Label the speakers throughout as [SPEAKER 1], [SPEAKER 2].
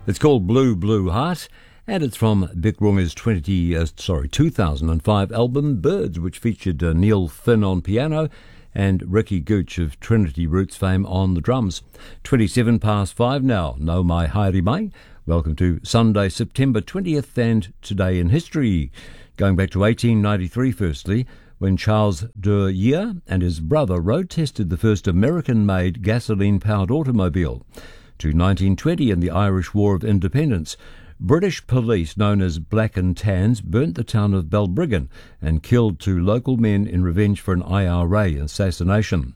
[SPEAKER 1] It's called Blue Blue Heart, and it's from Beck Runger's 2005 album Birds, which featured Neil Finn on piano and Ricky Gooch of Trinity Roots fame on the drums. 5:27 now. No mai haere mai. Welcome to Sunday, September 20th, and Today in History. Going back to 1893 firstly, when Charles Duryea and his brother road-tested the first American-made gasoline-powered automobile. To 1920 in the Irish War of Independence, British police known as Black and Tans burnt the town of Balbriggan and killed 2 local men in revenge for an IRA assassination.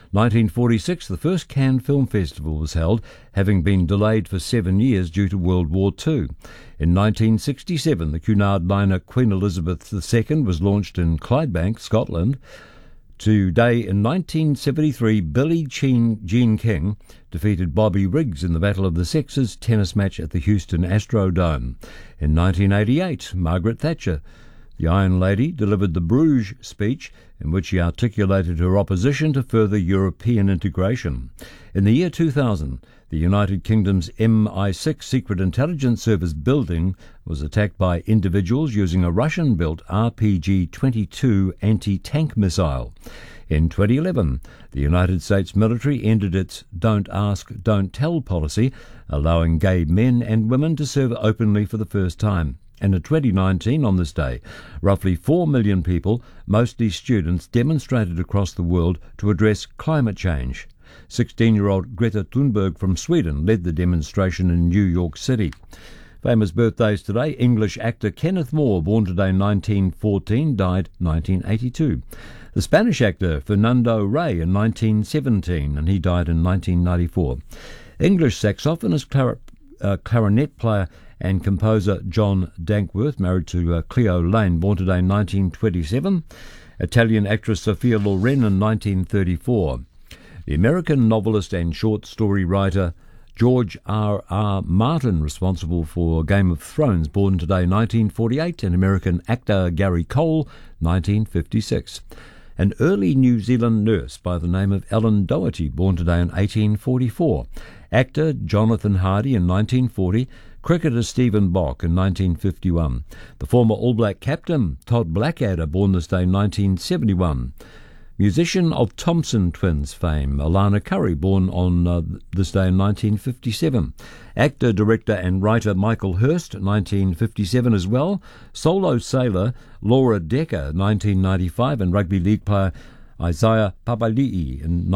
[SPEAKER 1] 1946, the first Cannes Film Festival was held, having been delayed for 7 years due to World War II. In 1967, the Cunard liner Queen Elizabeth II was launched in Clydebank, Scotland. Today, in 1973, Billie Jean King defeated Bobby Riggs in the Battle of the Sexes tennis match at the Houston Astrodome. In 1988, Margaret Thatcher, the Iron Lady, delivered the Bruges speech in which she articulated her opposition to further European integration. In the year 2000, the United Kingdom's MI6 Secret Intelligence Service building was attacked by individuals using a Russian-built RPG-22 anti-tank missile. In 2011, the United States military ended its Don't Ask, Don't Tell policy, allowing gay men and women to serve openly for the first time. And in 2019, on this day, roughly 4 million people, mostly students, demonstrated across the world to address climate change. 16-year-old Greta Thunberg from Sweden led the demonstration in New York City. Famous birthdays today: English actor Kenneth More, born today 1914, died 1982. The Spanish actor Fernando Rey in 1917, and he died in 1994. English saxophonist, clarinet player and composer John Dankworth, married to Cleo Lane, born today 1927. Italian actress Sophia Loren in 1934. The American novelist and short story writer George R.R. Martin, responsible for Game of Thrones, born today 1948, and American actor Gary Cole, 1956. An early New Zealand nurse by the name of Ellen Doherty, born today in 1844. Actor Jonathan Hardy in 1940. Cricketer Stephen Bock in 1951. The former All Black captain Todd Blackadder, born this day 1971. Musician of Thompson Twins fame, Alana Curry, born on this day in 1957. Actor, director and writer Michael Hurst, 1957 as well. Solo sailor Laura Decker, 1995. And rugby league player Isaiah Papali'i in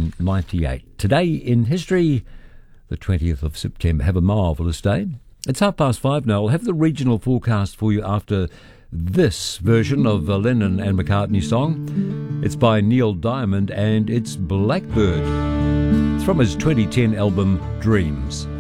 [SPEAKER 1] 1998. Today in history, the 20th of September. Have a marvellous day. It's 5:30 now. I'll have the regional forecast for you after this version of a Lennon and McCartney song. It's by Neil Diamond and it's Blackbird. It's from his 2010 album Dreams.